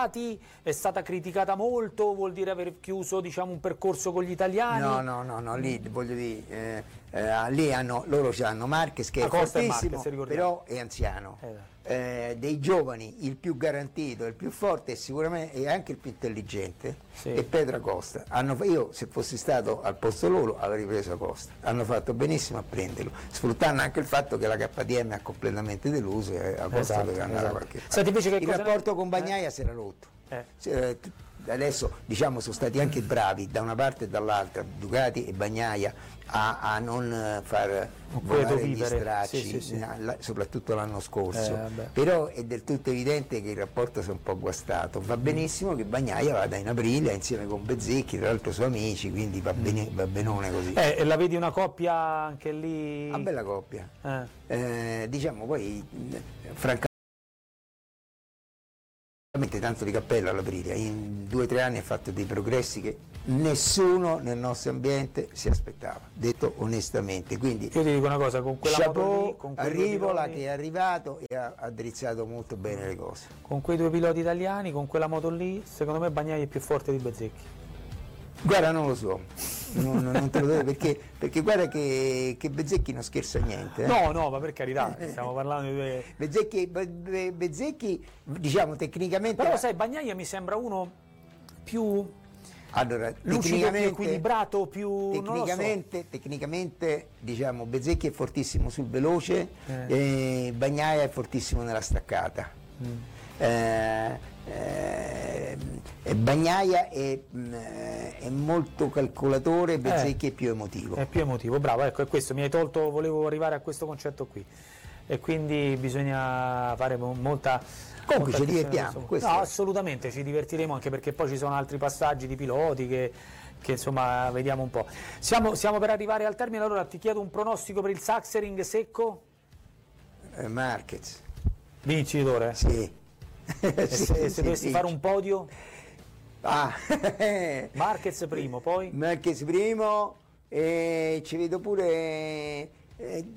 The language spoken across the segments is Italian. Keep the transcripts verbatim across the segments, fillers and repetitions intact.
risultati? È stata criticata molto? Vuol dire aver chiuso, diciamo, un percorso con gli italiani? No, no, no, no, lì voglio dire, eh, eh, lì hanno, loro hanno Marquez che è Acosta e fortissimo, Marquez, però è anziano. Eh. Eh, dei giovani il più garantito, il più forte e sicuramente è anche il più intelligente, sì. è Pedro Acosta. Hanno, io se fossi stato al posto loro avrei preso Acosta, hanno fatto benissimo a prenderlo, sfruttando anche il fatto che la K D M ha completamente deluso e Acosta esatto, doveva andare esatto. a qualche parte. Senti, invece che il cosa rapporto ne... con Bagnaia eh? si era rotto. Eh. Adesso diciamo sono stati anche bravi da una parte e dall'altra, Ducati e Bagnaia, a, a non far volare gli stracci, sì, sì, sì. soprattutto l'anno scorso, eh, però è del tutto evidente che il rapporto si è un po' guastato. Va benissimo che Bagnaia vada in aprile insieme con Bezzecchi, tra l'altro suoi amici, quindi va, bene, va benone così. Eh, e la vedi una coppia anche lì? Una bella coppia, eh. Eh, diciamo poi francamente tanto di cappello all'Aprilia, in due o tre anni ha fatto dei progressi che nessuno nel nostro ambiente si aspettava, detto onestamente. Quindi io ti dico una cosa, con quella chapeau, moto lì, con Arrivola piloti, che è arrivato e ha, ha drizzato molto bene le cose. Con quei due piloti italiani, con quella moto lì, secondo me Bagnaia è più forte di Bezzecchi. Guarda, non lo so, non, non te lo devo perché, perché guarda che, che Bezzecchi non scherza niente. Eh? No, no, ma per carità, stiamo parlando di due... Bezzecchi, Be, Bezzecchi, diciamo tecnicamente... Però sai, Bagnaia mi sembra uno più... Allora, lucido, più equilibrato, più... Tecnicamente, so. tecnicamente diciamo, Bezzecchi è fortissimo sul veloce, eh. e Bagnaia è fortissimo nella staccata. Mm. Eh, eh, Bagnaia è, è molto calcolatore, Bezzecchi eh, è più emotivo. È più emotivo, bravo, ecco, è questo, mi hai tolto, volevo arrivare a questo concetto qui. E quindi bisogna fare molta... Comunque ci divertiamo. No, è. assolutamente, ci divertiremo anche perché poi ci sono altri passaggi di piloti che, che insomma vediamo un po'. Siamo, siamo per arrivare al termine, allora ti chiedo un pronostico per il Sachsenring secco? Eh, Marquez. Vincitore? Sì. E sì, se, se sì, dovessi sì. fare un podio? Ah. Marquez primo, poi? Marquez primo, e ci vedo pure... Eh,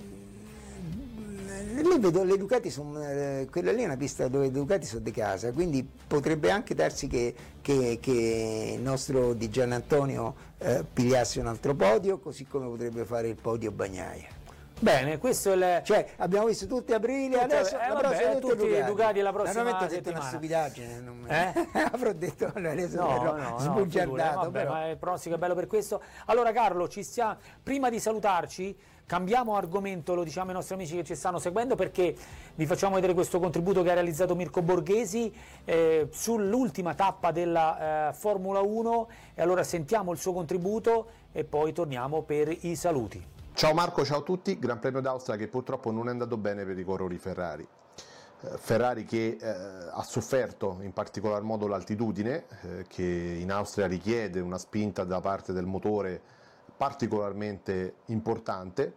lì vedo le Ducati, sono, eh, quella lì è una pista dove le Ducati sono di casa, quindi potrebbe anche darsi che, che, che il nostro Di Giannantonio eh, pigliasse un altro podio, così come potrebbe fare il podio Bagnaia. Bene, questo è il... Cioè, abbiamo visto tutti aprile, adesso eh, la vabbè, prossima tutti Ducati. Ducati la prossima Naturalmente ho detto settimana. una stupidaggine, non me... eh? avrò detto adesso no, ero no, sbugiardato, no, vabbè, però. ma il pronostico è bello per questo. Allora Carlo, ci stiamo... prima di salutarci cambiamo argomento, lo diciamo ai nostri amici che ci stanno seguendo, perché vi facciamo vedere questo contributo che ha realizzato Mirko Borghesi eh, sull'ultima tappa della eh, Formula uno, e allora sentiamo il suo contributo e poi torniamo per i saluti. Ciao Marco, ciao a tutti. Gran Premio d'Austria che purtroppo non è andato bene per i corridori Ferrari. Eh, Ferrari che eh, ha sofferto in particolar modo l'altitudine, eh, che in Austria richiede una spinta da parte del motore particolarmente importante,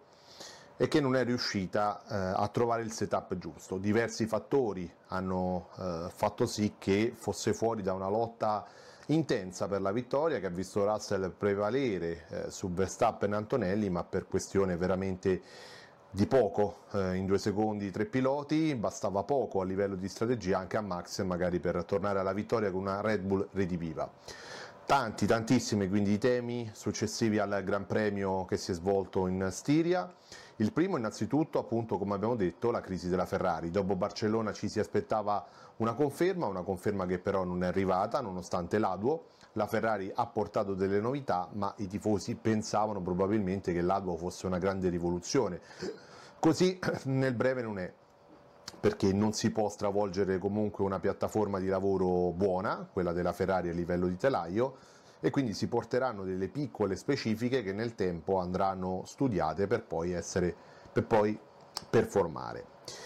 e che non è riuscita eh, a trovare il setup giusto. Diversi fattori hanno eh, fatto sì che fosse fuori da una lotta intensa per la vittoria, che ha visto Russell prevalere eh, su Verstappen e Antonelli, ma per questione veramente di poco, eh, in due secondi tre piloti, bastava poco a livello di strategia anche a Max magari per tornare alla vittoria con una Red Bull rediviva. Tanti, tantissimi quindi i temi successivi al Gran Premio che si è svolto in Stiria. Il primo innanzitutto, appunto, come abbiamo detto, la crisi della Ferrari. Dopo Barcellona ci si aspettava una conferma, una conferma che però non è arrivata nonostante l'Aduo. La Ferrari ha portato delle novità, ma i tifosi pensavano probabilmente che l'Aduo fosse una grande rivoluzione. Così nel breve non è, perché non si può stravolgere comunque una piattaforma di lavoro buona, quella della Ferrari a livello di telaio, e quindi si porteranno delle piccole specifiche che nel tempo andranno studiate per poi essere, per poi performare.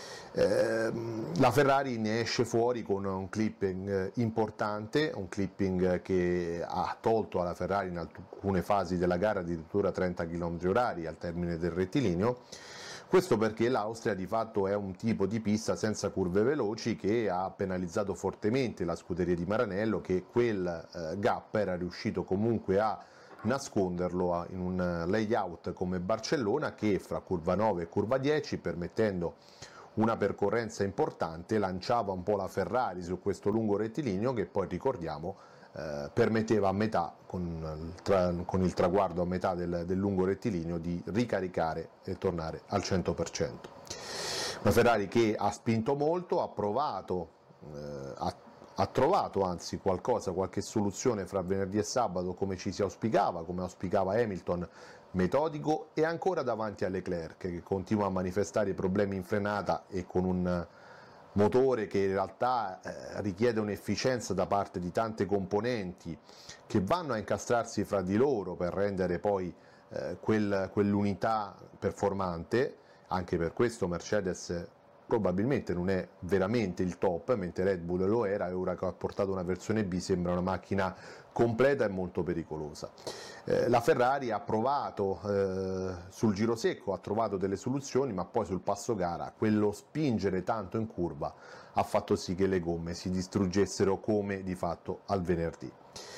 Eh, la Ferrari ne esce fuori con un clipping importante, un clipping che ha tolto alla Ferrari in alcune fasi della gara addirittura trenta chilometri orari al termine del rettilineo. Questo perché l'Austria di fatto è un tipo di pista senza curve veloci che ha penalizzato fortemente la scuderia di Maranello, che quel eh, gap era riuscito comunque a nasconderlo in un layout come Barcellona, che fra curva nove e curva dieci, permettendo una percorrenza importante, lanciava un po' la Ferrari su questo lungo rettilineo che poi ricordiamo eh, permetteva a metà, con, tra, con il traguardo a metà del, del lungo rettilineo, di ricaricare e tornare al cento per cento. Una Ferrari che ha spinto molto, ha provato, eh, ha, ha trovato anzi qualcosa, qualche soluzione fra venerdì e sabato come ci si auspicava, come auspicava Hamilton, metodico e ancora davanti a Leclerc che continua a manifestare problemi in frenata e con un motore che in realtà eh, richiede un'efficienza da parte di tante componenti che vanno a incastrarsi fra di loro per rendere poi eh, quel, quell'unità performante. Anche per questo Mercedes probabilmente non è veramente il top, mentre Red Bull lo era, e ora che ha portato una versione B sembra una macchina completa e molto pericolosa. Eh, la Ferrari ha provato eh, sul giro secco, ha trovato delle soluzioni, ma poi sul passo gara quello spingere tanto in curva ha fatto sì che le gomme si distruggessero come di fatto al venerdì.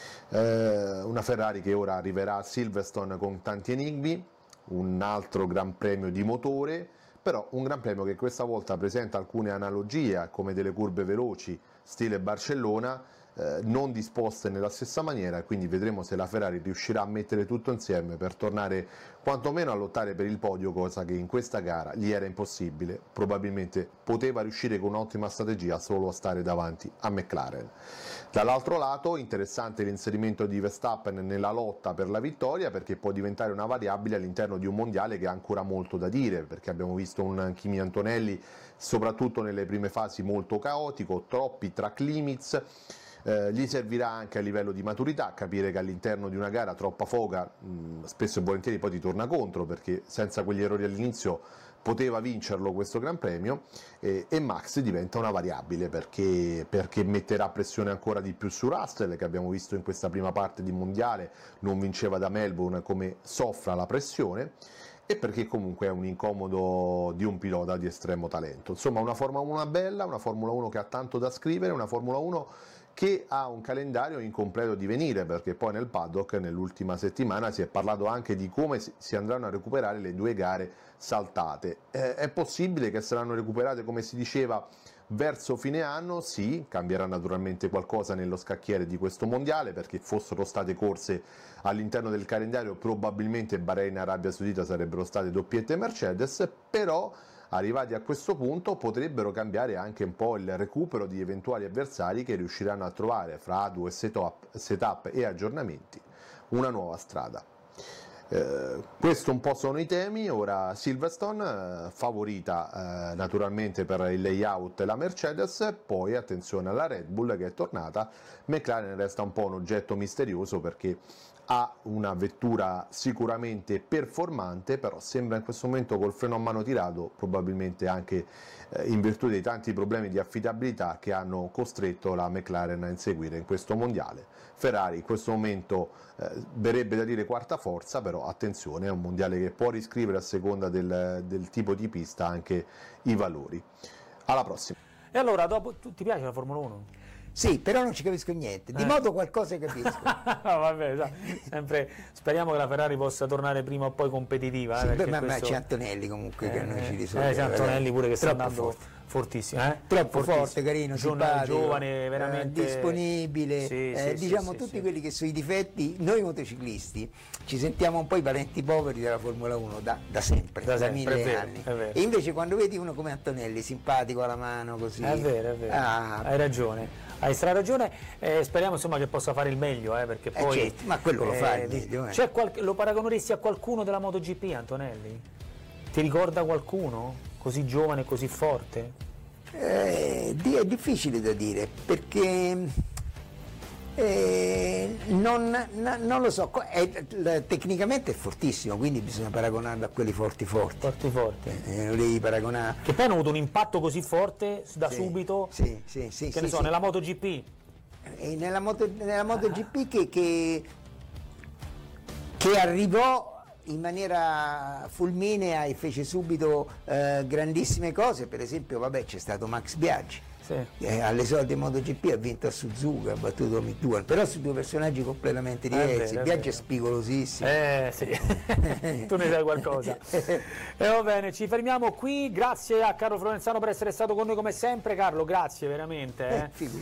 Eh, una Ferrari che ora arriverà a Silverstone con tanti enigmi, un altro gran premio di motore, però un gran premio che questa volta presenta alcune analogie come delle curve veloci stile Barcellona, eh, non disposte nella stessa maniera, e quindi vedremo se la Ferrari riuscirà a mettere tutto insieme per tornare quantomeno a lottare per il podio, cosa che in questa gara gli era impossibile. Probabilmente poteva riuscire con un'ottima strategia solo a stare davanti a McLaren. Dall'altro lato interessante l'inserimento di Verstappen nella lotta per la vittoria, perché può diventare una variabile all'interno di un mondiale che ha ancora molto da dire, perché abbiamo visto un Kimi Antonelli soprattutto nelle prime fasi molto caotico, troppi track limits. Eh, gli servirà anche a livello di maturità capire che all'interno di una gara troppa foga mh, spesso e volentieri poi ti torna contro, perché senza quegli errori all'inizio poteva vincerlo questo Gran Premio, eh, e Max diventa una variabile perché, perché metterà pressione ancora di più su Russell, che abbiamo visto in questa prima parte di mondiale non vinceva da Melbourne, come soffra la pressione, e perché comunque è un incomodo di un pilota di estremo talento. Insomma, una Formula uno bella, una Formula uno che ha tanto da scrivere, una Formula uno che ha un calendario in completo divenire, perché poi nel paddock nell'ultima settimana si è parlato anche di come si andranno a recuperare le due gare saltate. Eh, è possibile che saranno recuperate, come si diceva, verso fine anno? Sì, cambierà naturalmente qualcosa nello scacchiere di questo mondiale, perché fossero state corse all'interno del calendario probabilmente Bahrain e Arabia Saudita sarebbero state doppiette Mercedes, però arrivati a questo punto potrebbero cambiare anche un po' il recupero di eventuali avversari che riusciranno a trovare fra A D U e setup, setup e aggiornamenti una nuova strada. Eh, questo un po' sono i temi. Ora Silverstone, eh, favorita eh, naturalmente per il layout la Mercedes, poi attenzione alla Red Bull che è tornata. McLaren resta un po' un oggetto misterioso perché ha una vettura sicuramente performante, però sembra in questo momento col freno a mano tirato, probabilmente anche eh, in virtù dei tanti problemi di affidabilità che hanno costretto la McLaren a inseguire in questo mondiale. Ferrari in questo momento eh, verrebbe da dire quarta forza, però attenzione, è un mondiale che può riscrivere a seconda del, del tipo di pista anche i valori. Alla prossima. E allora, dopo, tu, ti piace la Formula uno? Sì, però non ci capisco niente, di Eh. moto qualcosa capisco. No, vabbè, dai, sempre, speriamo che la Ferrari possa tornare prima o poi competitiva. Sì, eh, beh, ma, questo... ma c'è Antonelli comunque che a noi ci Eh, risolve. c'è Antonelli pure che sta Troppo andando forte. fortissimo. Eh? Troppo Fortissimo. forte, carino, Giovane, simpatico, giovane, veramente eh, disponibile, Sì, eh, sì, diciamo sì, tutti sì. quelli che sono i difetti. Noi motociclisti ci sentiamo un po' i parenti poveri della Formula uno da, da sempre, Da da, sempre, mille è vero, anni. è vero. E invece quando vedi uno come Antonelli, simpatico alla mano così, È vero, è vero, ah, hai ragione, hai stra ragione, eh, speriamo insomma che possa fare il meglio, eh, perché Eh, poi... certo, ma quello lo fa il di- meglio, eh. c'è qualche- lo paragoneresti a qualcuno della MotoGP, Antonelli? Ti ricorda qualcuno? Così giovane, così forte? Eh, di- è difficile da dire perché eh, non, na- non lo so, co- è- l- tecnicamente è fortissimo, quindi bisogna paragonarlo a quelli forti forti. Forti forti. Eh, lo devi paragonare. Che poi hanno avuto un impatto così forte da Sì, subito, sì, sì, sì, che ne sì, so, sì. nella MotoGP. E nella, moto, nella MotoGP che, che, che arrivò in maniera fulminea e fece subito eh, grandissime cose. Per esempio, vabbè, c'è stato Max Biaggi, sì. eh, alle solite MotoGP ha vinto a Suzuka, ha battuto Mick Duhan, però su due personaggi completamente diversi. Vero, il viaggio è spigolosissimo. Eh sì, tu ne sai qualcosa. E va bene, ci fermiamo qui, grazie a Carlo Florenzano per essere stato con noi come sempre. Carlo, grazie veramente. Eh. Eh,